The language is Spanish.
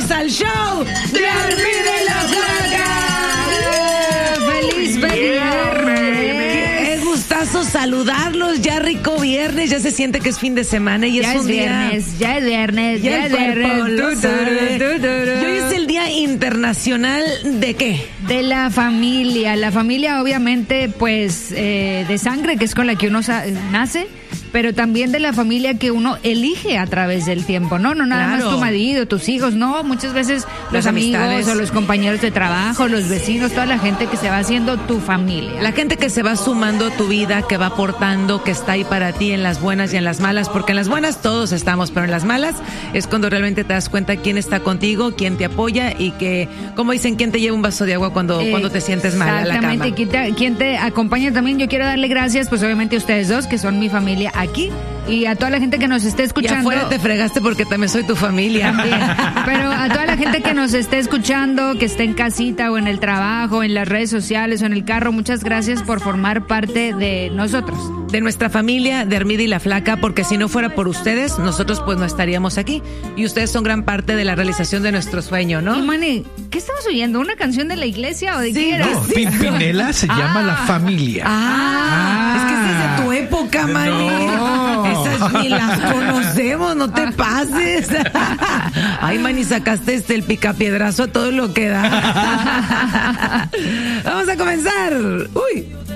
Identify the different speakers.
Speaker 1: bienvenidos al show de Armida y la Flaca.
Speaker 2: ¡Feliz viernes!
Speaker 1: Qué gustazo saludarlos, ya rico viernes, ya se siente que es fin de semana y
Speaker 2: Ya
Speaker 1: es un
Speaker 2: viernes,
Speaker 1: día...
Speaker 2: ya es viernes, ya es viernes.
Speaker 1: Lo sabe. Y hoy es el Día Internacional ¿de qué?
Speaker 2: De la familia. La familia obviamente pues de sangre, que es con la que uno nace, pero también de la familia que uno elige a través del tiempo, ¿no? No nada
Speaker 1: Claro.
Speaker 2: más tu marido, tus hijos, no, muchas veces los
Speaker 1: Las
Speaker 2: amigos
Speaker 1: amistades.
Speaker 2: o los compañeros de trabajo, los vecinos, toda la gente que se va haciendo tu familia.
Speaker 1: La gente que se va sumando a tu vida, que va aportando, que está ahí para ti en las buenas y en las malas, porque en las buenas todos estamos, pero en las malas es cuando realmente te das cuenta quién está contigo, quién te apoya y que, como dicen, quién te lleva un vaso de agua cuando te sientes mal a la cama.
Speaker 2: Exactamente, quién te acompaña también. Yo quiero darle gracias, pues obviamente a ustedes dos, que son mi familia aquí, y a toda la gente que nos esté
Speaker 1: Y
Speaker 2: escuchando.
Speaker 1: afuera te fregaste porque también soy tu familia.
Speaker 2: También. Pero a toda la gente que nos esté escuchando, que esté en casita o en el trabajo, en las redes sociales o en el carro, muchas gracias por formar parte de nosotros.
Speaker 1: De nuestra familia, de Armida y la Flaca, porque si no fuera por ustedes, nosotros pues no estaríamos aquí. Y ustedes son gran parte de la realización de nuestro sueño,
Speaker 2: Y
Speaker 1: ¿no?
Speaker 2: Manny, ¿qué estamos oyendo? ¿Una canción de la iglesia o de
Speaker 1: Sí,
Speaker 2: qué era?
Speaker 3: No, Pimpinela se llama La Familia.
Speaker 1: Es que esa es de tu época, Manny.
Speaker 3: No.
Speaker 1: Esas ni las conocemos, no te pases. Ay, Manny, sacaste el picapiedrazo a todo lo que da. Vamos a comenzar. Uy.